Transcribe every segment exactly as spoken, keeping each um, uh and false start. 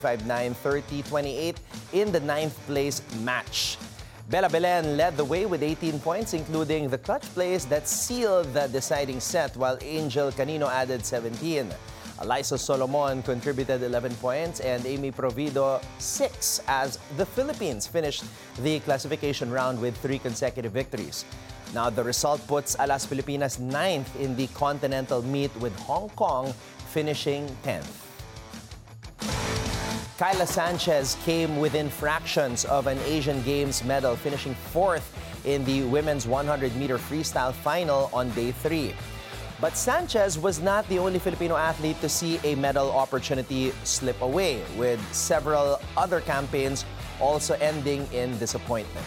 five nine, thirty twenty-eight in the ninth place match. Bella Belen led the way with eighteen points, including the clutch plays that sealed the deciding set, while Angel Canino added seventeen. Alyssa Solomon contributed eleven points and Amy Provido six as the Philippines finished the classification round with three consecutive victories. Now the result puts Alas Pilipinas ninth in the continental meet, with Hong Kong finishing tenth. Kyla Sanchez came within fractions of an Asian Games medal, finishing fourth in the women's one hundred meter freestyle final on day three. But Sanchez was not the only Filipino athlete to see a medal opportunity slip away, with several other campaigns also ending in disappointment.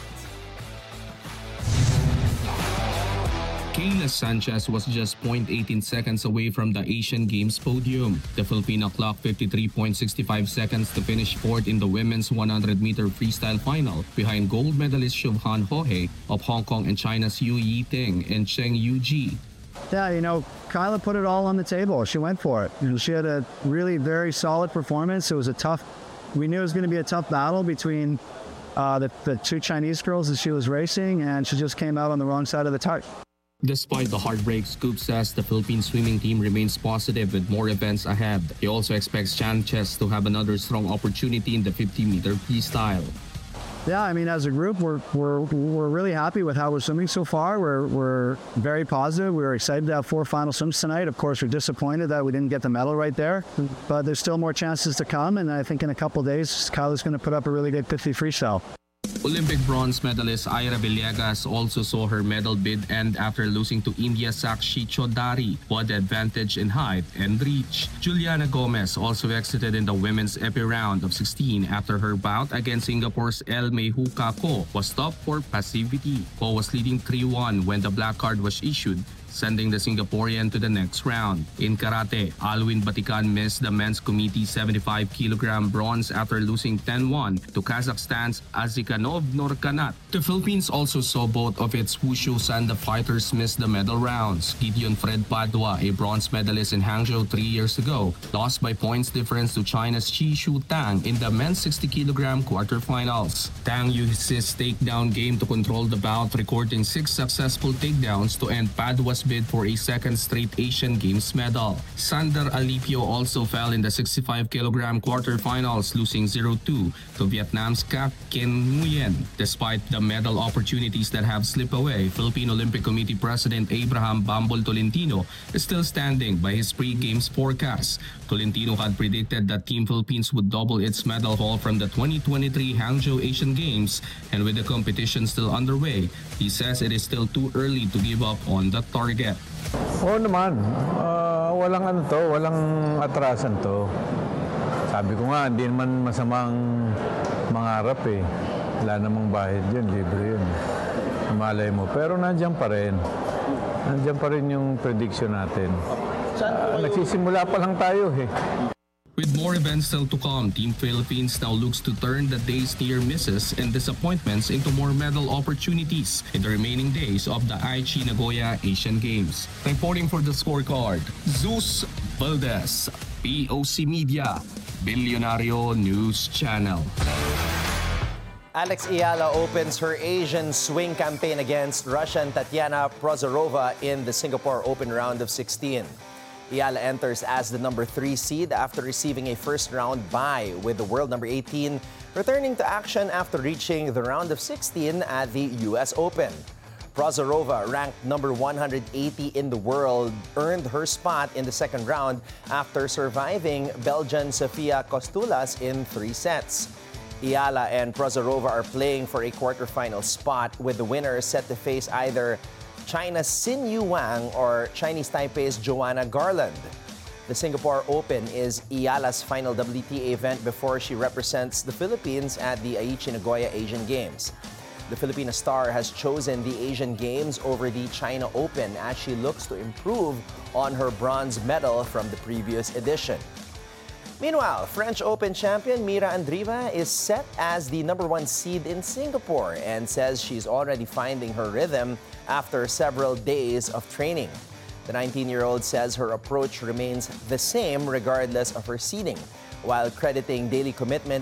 Kyla Sanchez was just zero point one eight seconds away from the Asian Games podium. The Filipina clocked fifty-three point six five seconds to finish fourth in the women's one hundred meter freestyle final, behind gold medalist Shubhan Hohe of Hong Kong and China's Yu Yiting and Cheng Yuji. Yeah, you know, Kyla put it all on the table. She went for it. You know, she had a really very solid performance. It was a tough, we knew it was going to be a tough battle between uh, the, the two Chinese girls that she was racing, and she just came out on the wrong side of the target. Despite the heartbreak, Scoop says the Philippine swimming team remains positive with more events ahead. He also expects Sanchez to have another strong opportunity in the fifty meter freestyle. Yeah, I mean, as a group, we're, we're, we're really happy with how we're swimming so far. We're, we're very positive. We're excited to have four final swims tonight. Of course, we're disappointed that we didn't get the medal right there, but there's still more chances to come, and I think in a couple of days, Kyla's going to put up a really good fifty freestyle. Olympic bronze medalist Ira Villegas also saw her medal bid end after losing to India's Sakshi Chaudhary, who had the advantage in height and reach. Juliana Gomez also exited in the women's epi round of sixteen after her bout against Singapore's El Meihuka Ko was stopped for passivity. Ko was leading three one when the black card was issued, sending the Singaporean to the next round. In karate, Alwin Batikan missed the men's committee seventy-five kilogram bronze after losing ten one to Kazakhstan's Azikanov Nurkanat. The Philippines also saw both of its Wushu Sanda fighters miss the medal rounds. Gideon Fred Padua, a bronze medalist in Hangzhou three years ago, lost by points difference to China's Chi Shu Tang in the men's sixty kilogram quarterfinals. Tang used his takedown game to control the bout, recording six successful takedowns to end Padua's bid for a second straight Asian Games medal. Sander Alipio also fell in the sixty-five kilogram quarterfinals, losing zero two to Vietnam's Kap Kin Nguyen. Despite the medal opportunities that have slipped away, Philippine Olympic Committee President Abraham Bambol Tolentino is still standing by his pre-games forecast. Tolentino had predicted that Team Philippines would double its medal haul from the twenty twenty-three Hangzhou Asian Games, and with the competition still underway, he says it is still too early to give up on the target. Oo naman, uh, walang ano to, walang atrasan to. Sabi ko nga, hindi naman masamang mangarap eh. Wala namang bahid yun, libre yun. Malay mo, pero nandiyan pa rin. Nandiyan pa rin yung prediction natin. Uh, nagsisimula pa lang tayo eh. With more events still to come, Team Philippines now looks to turn the day's near misses and disappointments into more medal opportunities in the remaining days of the Aichi Nagoya Asian Games. Reporting for the scorecard, Zeus Valdez, P O C Media, Billionario News Channel. Alex Ayala opens her Asian swing campaign against Russian Tatiana Prozorova in the Singapore Open round of sixteen. Ayala enters as the number three seed after receiving a first-round bye, with the world number eighteen returning to action after reaching the round of sixteen at the U S Open. Prozorova, ranked number one hundred eighty in the world, earned her spot in the second round after surviving Belgian Sofia Kostulas in three sets. Ayala and Prozorova are playing for a quarterfinal spot, with the winner set to face either China's Xin Yu Wang or Chinese Taipei's Joanna Garland. The Singapore Open is Ayala's final W T A event before she represents the Philippines at the Aichi Nagoya Asian Games. The Filipina star has chosen the Asian Games over the China Open as she looks to improve on her bronze medal from the previous edition. Meanwhile, French Open champion Mira Andreeva is set as the number one seed in Singapore and says she's already finding her rhythm after several days of training. The nineteen-year-old says her approach remains the same regardless of her seeding, while crediting daily commitment